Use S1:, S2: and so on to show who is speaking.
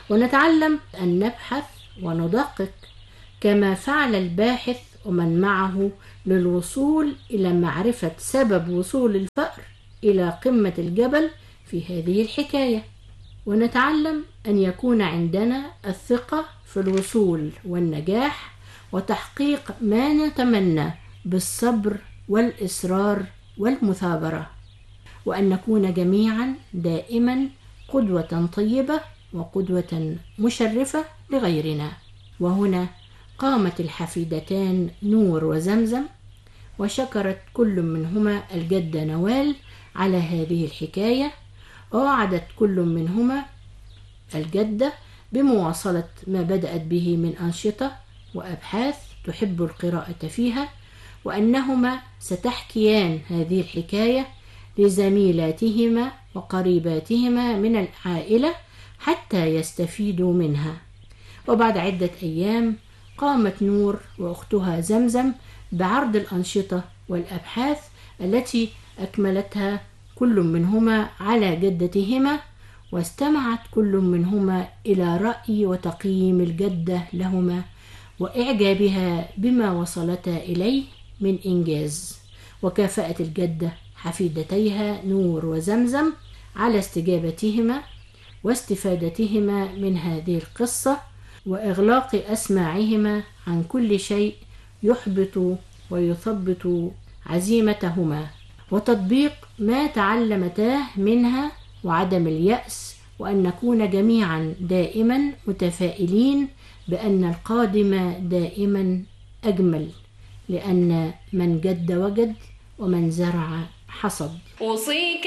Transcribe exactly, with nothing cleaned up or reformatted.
S1: ونتعلم أن نبحث وندقق كما فعل الباحث ومن معه للوصول إلى معرفة سبب وصول الفأر إلى قمة الجبل في هذه الحكاية. ونتعلم أن يكون عندنا الثقة في الوصول والنجاح وتحقيق ما نتمنى بالصبر والإصرار والمثابرة، وأن نكون جميعا دائما قدوة طيبة وقدوة مشرفة لغيرنا. وهنا قامت الحفيدتان نور وزمزم وشكرت كل منهما الجدة نوال على هذه الحكاية، ووعدت كل منهما الجدة بمواصلة ما بدأت به من أنشطة وأبحاث تحب القراءة فيها، وأنهما ستحكيان هذه الحكاية لزميلاتهما وقريباتهما من العائلة حتى يستفيدوا منها. وبعد عدة أيام قامت نور وأختها زمزم بعرض الأنشطة والأبحاث التي أكملتها كل منهما على جدتهما، واستمعت كل منهما إلى رأي وتقييم الجدة لهما وإعجابها بما وصلتا إليه من إنجاز. وكافأت الجدة حفيدتيها نور وزمزم على استجابتهما واستفادتهما من هذه القصة وإغلاق أسماعهما عن كل شيء يحبط ويثبط عزيمتهما، وتطبيق ما تعلمتاه منها، وعدم اليأس، وأن نكون جميعا دائما متفائلين بأن القادم دائما أجمل، لأن من جد وجد ومن زرع حصد.